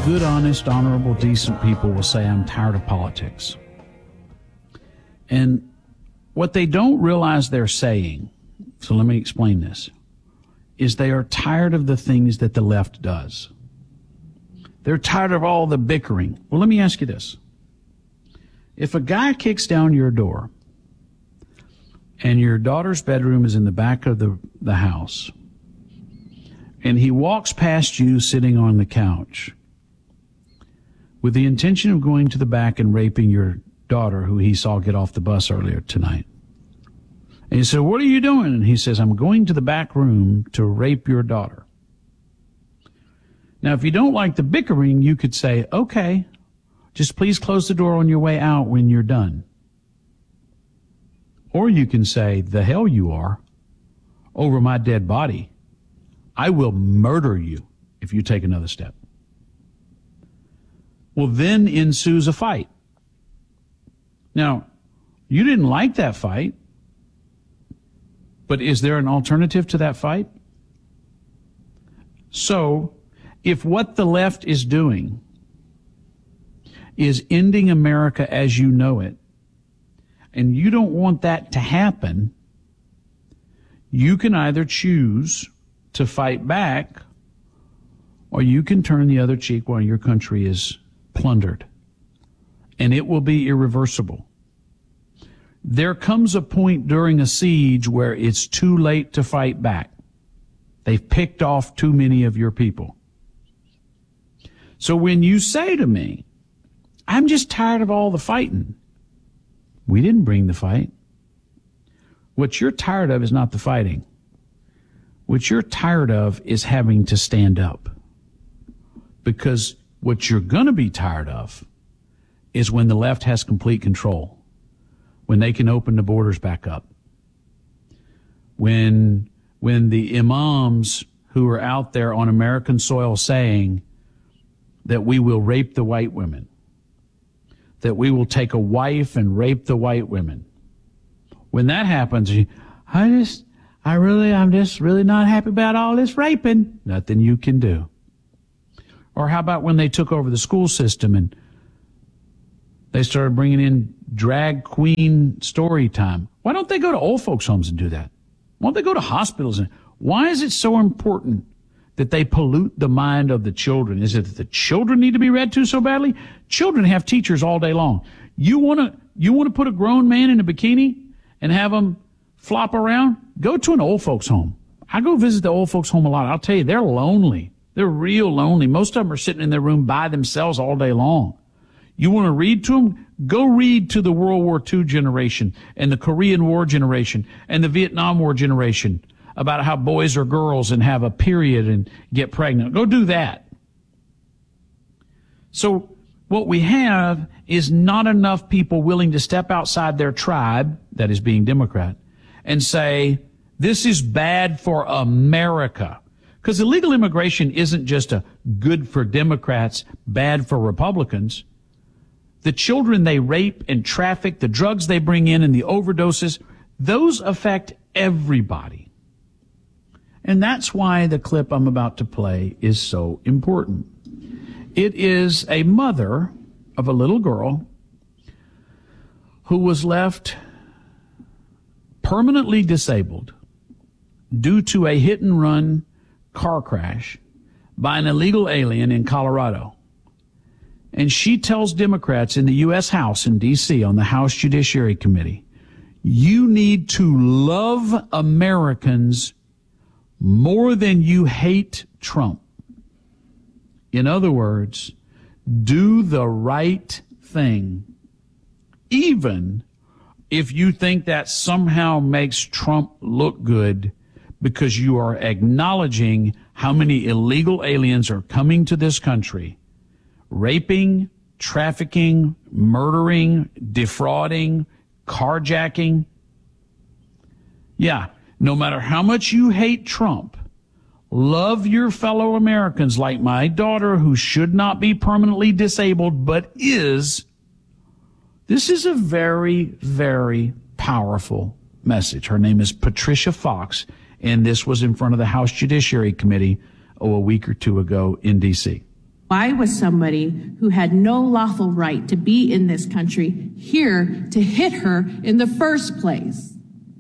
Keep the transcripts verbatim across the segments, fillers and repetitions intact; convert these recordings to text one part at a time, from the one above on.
good, honest, honorable, decent people will say, I'm tired of politics. And what they don't realize they're saying, so let me explain this, is they are tired of the things that the left does. They're tired of all the bickering. Well, let me ask you this. If a guy kicks down your door and your daughter's bedroom is in the back of the, the house, and he walks past you sitting on the couch with the intention of going to the back and raping your daughter, who he saw get off the bus earlier tonight. And you said, what are you doing? And he says, I'm going to the back room to rape your daughter. Now, if you don't like the bickering, you could say, okay, just please close the door on your way out when you're done. Or you can say, the hell you are, over my dead body. I will murder you if you take another step. Well, then ensues a fight. Now, you didn't like that fight, but is there an alternative to that fight? So, if what the left is doing is ending America as you know it, and you don't want that to happen, you can either choose to fight back, or you can turn the other cheek while your country is plundered. And it will be irreversible. There comes a point during a siege where it's too late to fight back. They've picked off too many of your people. So when you say to me, I'm just tired of all the fighting, we didn't bring the fight. What you're tired of is not the fighting. What you're tired of is having to stand up. Because what you're going to be tired of is when the left has complete control, when they can open the borders back up, when when the imams who are out there on American soil saying that we will rape the white women, that we will take a wife and rape the white women. When that happens, you, I just, I really, I'm just really not happy about all this raping. Nothing you can do. Or how about when they took over the school system and they started bringing in drag queen story time? Why don't they go to old folks' homes and do that? Why don't they go to hospitals? And why is it so important that they pollute the mind of the children? Is it that the children need to be read to so badly? Children have teachers all day long. You want to you want to put a grown man in a bikini and have him flop around? Go to an old folks' home. I go visit the old folks' home a lot. I'll tell you, they're lonely. They're real lonely. Most of them are sitting in their room by themselves all day long. You want to read to them? Go read to the World War Two generation and the Korean War generation and the Vietnam War generation about how boys are girls and have a period and get pregnant. Go do that. So what we have is not enough people willing to step outside their tribe, that is being Democrat, and say, this is bad for America. Because illegal immigration isn't just a good for Democrats, bad for Republicans. The children they rape and traffic, the drugs they bring in and the overdoses, those affect everybody. And that's why the clip I'm about to play is so important. It is a mother of a little girl who was left permanently disabled due to a hit and run car crash by an illegal alien in Colorado. And she tells Democrats in the U S House in D C on the House Judiciary Committee, you need to love Americans more than you hate Trump. In other words, do the right thing, even if you think that somehow makes Trump look good, because you are acknowledging how many illegal aliens are coming to this country, raping, trafficking, murdering, defrauding, carjacking. Yeah, no matter how much you hate Trump, love your fellow Americans like my daughter, who should not be permanently disabled but is. This is a very, very powerful message. Her name is Patricia Fox, and this was in front of the House Judiciary Committee oh, a week or two ago in D C Why was somebody who had no lawful right to be in this country here to hit her in the first place?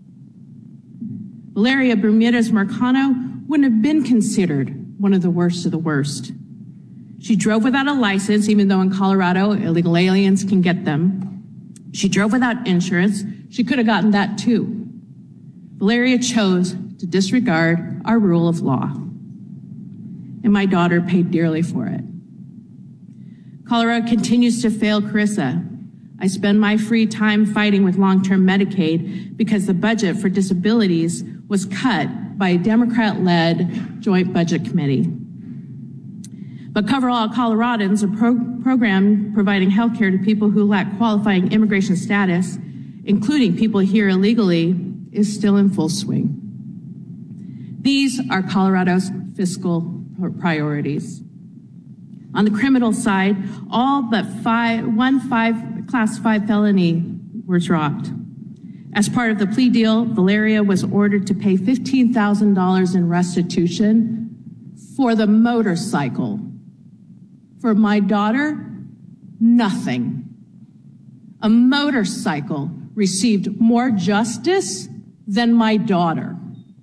Valeria Bermudez Marcano wouldn't have been considered one of the worst of the worst. She drove without a license, even though in Colorado, illegal aliens can get them. She drove without insurance. She could have gotten that too. Valeria chose to disregard our rule of law. And my daughter paid dearly for it. Colorado continues to fail Carissa. I spend my free time fighting with long-term Medicaid because the budget for disabilities was cut by a Democrat-led joint budget committee. But Cover All Coloradans, a pro- program providing health care to people who lack qualifying immigration status, including people here illegally, is still in full swing. These are Colorado's fiscal priorities. On the criminal side, all but five, one five, class five felony were dropped. As part of the plea deal, Valeria was ordered to pay fifteen thousand dollars in restitution for the motorcycle. For my daughter, nothing. A motorcycle received more justice than my daughter.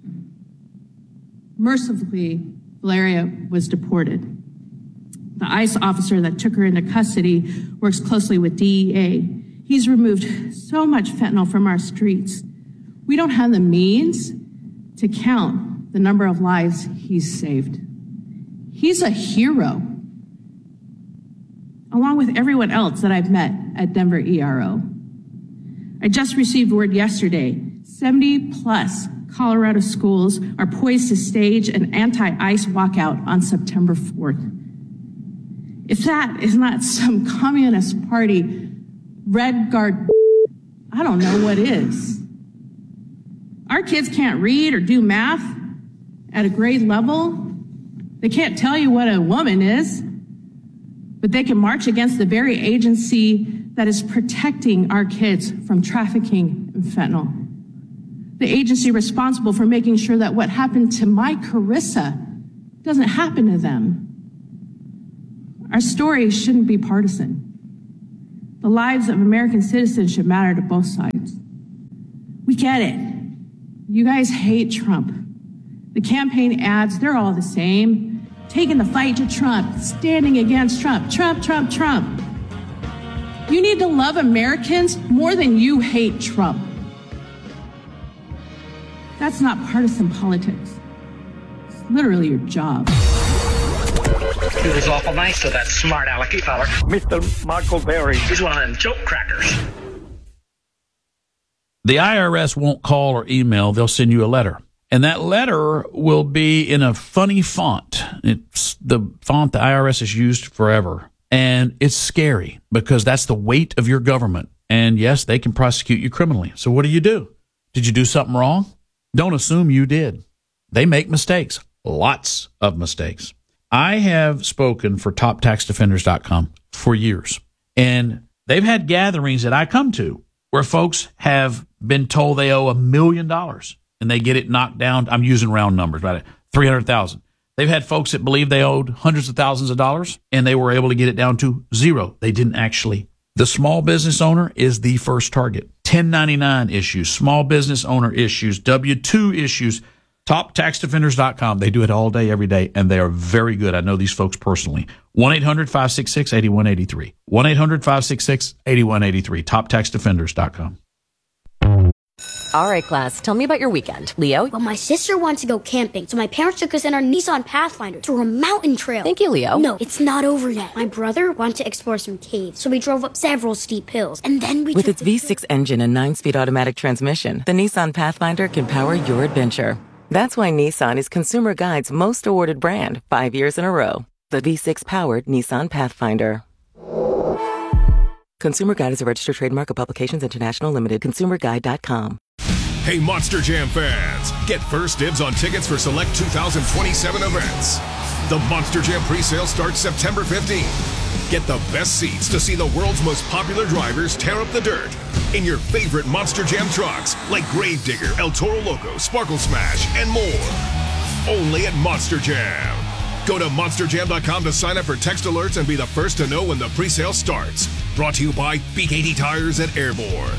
Mercifully, Valeria was deported. The ICE officer that took her into custody works closely with D E A. He's removed so much fentanyl from our streets. We don't have the means to count the number of lives he's saved. He's a hero, along with everyone else that I've met at Denver E R O. I just received word yesterday, seventy plus Colorado schools are poised to stage an anti-ICE walkout on September fourth. If that is not some Communist Party Red Guard, I don't know what is. Our kids can't read or do math at a grade level. They can't tell you what a woman is, but they can march against the very agency that is protecting our kids from trafficking and fentanyl. The agency responsible for making sure that what happened to my Carissa doesn't happen to them. Our story shouldn't be partisan. The lives of American citizens should matter to both sides. We get it. You guys hate Trump. The campaign ads, they're all the same. Taking the fight to Trump, standing against Trump, Trump, Trump, Trump. You need to love Americans more than you hate Trump. That's not partisan politics. It's literally your job. He was awful nice to that smart alecky feller. Mister Michael Berry. He's one of them joke crackers. The I R S won't call or email. They'll send you a letter. And that letter will be in a funny font. It's the font the I R S has used forever. And it's scary because that's the weight of your government. And yes, they can prosecute you criminally. So what do you do? Did you do something wrong? Don't assume you did. They make mistakes. Lots of mistakes. I have spoken for top tax defenders dot com for years, and they've had gatherings that I come to where folks have been told they owe a million dollars and they get it knocked down. I'm using round numbers, right? three hundred thousand. They've had folks that believe they owed hundreds of thousands of dollars and they were able to get it down to zero. They didn't actually. The small business owner is the first target. ten ninety-nine issues, small business owner issues, W two issues. top tax defenders dot com. They do it all day, every day, and they are very good. I know these folks personally. one eight hundred five six six eight one eight three. one eight hundred five six six eight one eight three. top tax defenders dot com. All right, class, tell me about your weekend. Leo? Well, my sister wants to go camping, so my parents took us in our Nissan Pathfinder through a mountain trail. Thank you, Leo. No, it's not over yet. My brother wanted to explore some caves, so we drove up several steep hills, and then we With took its the V six engine and nine-speed automatic transmission, the Nissan Pathfinder can power your adventure. That's why Nissan is Consumer Guide's most awarded brand, five years in a row. The V six-powered Nissan Pathfinder. Consumer Guide is a registered trademark of Publications International Limited. consumer guide dot com. Hey, Monster Jam fans! Get first dibs on tickets for select two thousand twenty-seven events. The Monster Jam pre-sale starts September fifteenth. Get the best seats to see the world's most popular drivers tear up the dirt in your favorite Monster Jam trucks like Gravedigger, El Toro Loco, Sparkle Smash, and more. Only at Monster Jam. Go to monster jam dot com to sign up for text alerts and be the first to know when the pre-sale starts. Brought to you by B K T Tires at Airborne.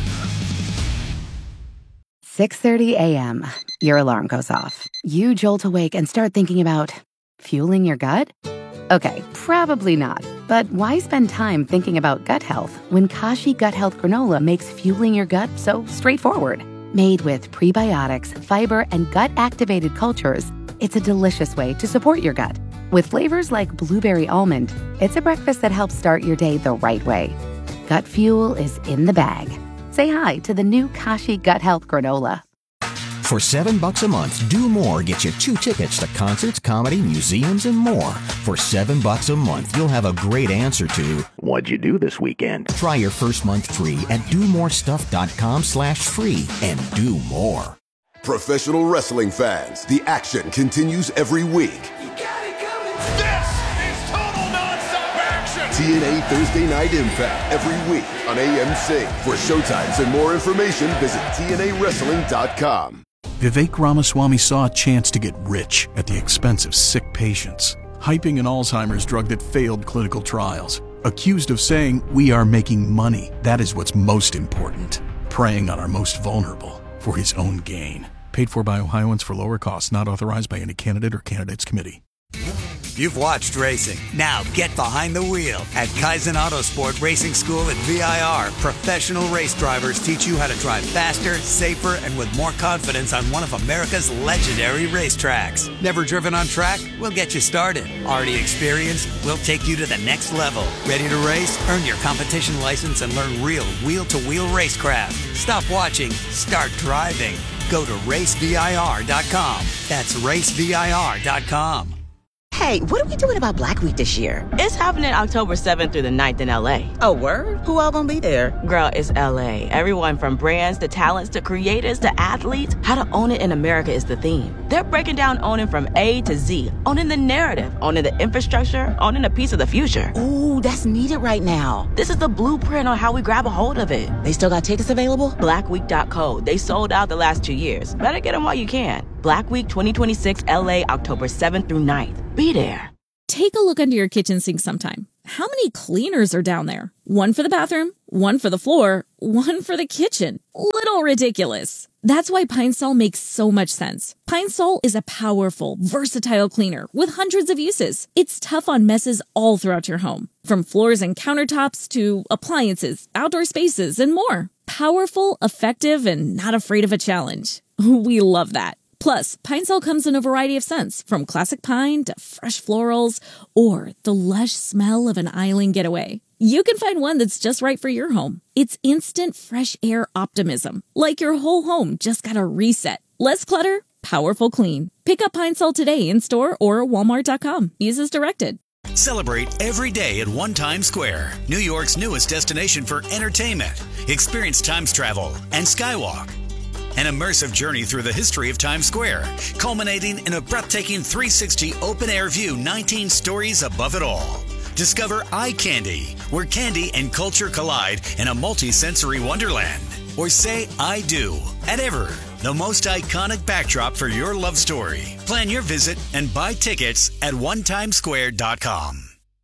six thirty a.m. Your alarm goes off. You jolt awake and start thinking about fueling your gut? Okay, probably not. But why spend time thinking about gut health when Kashi Gut Health Granola makes fueling your gut so straightforward? Made with prebiotics, fiber, and gut-activated cultures, it's a delicious way to support your gut. With flavors like blueberry almond, it's a breakfast that helps start your day the right way. Gut fuel is in the bag. Say hi to the new Kashi Gut Health Granola. For seven bucks a month, Do More gets you two tickets to concerts, comedy, museums, and more. For seven bucks a month, you'll have a great answer to, what'd you do this weekend? Try your first month free at do more stuff dot com slash free and do more. Professional wrestling fans, the action continues every week. You got it coming. This is total nonstop action. T N A Thursday Night Impact every week on A M C. For showtimes and more information, visit T N A wrestling dot com. Vivek Ramaswamy saw a chance to get rich at the expense of sick patients, hyping an Alzheimer's drug that failed clinical trials. Accused of saying, we are making money. That is what's most important. Preying on our most vulnerable for his own gain. Paid for by Ohioans for lower costs, not authorized by any candidate or candidates committee. You've watched racing. Now get behind the wheel. At Kaizen Autosport Racing School at V I R, professional race drivers teach you how to drive faster, safer, and with more confidence on one of America's legendary racetracks. Never driven on track? We'll get you started. Already experienced? We'll take you to the next level. Ready to race? Earn your competition license and learn real wheel-to-wheel racecraft. Stop watching. Start driving. Go to race V I R dot com. That's race V I R dot com. Hey, what are we doing about Black Week this year? It's happening October seventh through the ninth in L A. Oh, word? Who all gonna be there? Girl, it's L A. Everyone from brands to talents to creators to athletes. How to own it in America is the theme. They're breaking down owning from A to Z. Owning the narrative, owning the infrastructure, owning a piece of the future. Ooh, that's needed right now. This is the blueprint on how we grab a hold of it. They still got tickets available? black week dot co. They sold out the last two years. Better get them while you can. Black Week twenty twenty-six L A, October seventh through ninth. Be there. Take a look under your kitchen sink sometime. How many cleaners are down there? One for the bathroom, one for the floor, one for the kitchen. Little ridiculous. That's why Pine Sol makes so much sense. Pine Sol is a powerful, versatile cleaner with hundreds of uses. It's tough on messes all throughout your home, from floors and countertops to appliances, outdoor spaces, and more. Powerful, effective, and not afraid of a challenge. We love that. Plus, Pine Sol comes in a variety of scents, from classic pine to fresh florals, or the lush smell of an island getaway. You can find one that's just right for your home. It's instant fresh air optimism, like your whole home just got a reset. Less clutter, powerful clean. Pick up Pine Sol today in store or walmart dot com. Use as directed. Celebrate every day at One Times Square, New York's newest destination for entertainment. Experience Times Travel and Skywalk. An immersive journey through the history of Times Square, culminating in a breathtaking three sixty open-air view, nineteen stories above it all. Discover Eye Candy, where candy and culture collide in a multi-sensory wonderland. Or say I do at Ever, the most iconic backdrop for your love story. Plan your visit and buy tickets at one times square dot com.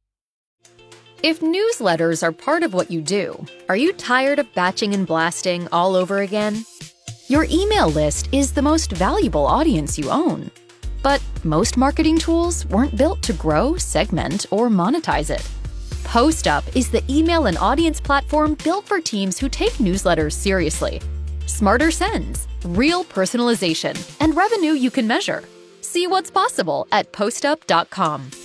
If newsletters are part of what you do, are you tired of batching and blasting all over again? Your email list is the most valuable audience you own. But most marketing tools weren't built to grow, segment, or monetize it. PostUp is the email and audience platform built for teams who take newsletters seriously. Smarter sends, real personalization, and revenue you can measure. See what's possible at postup dot com.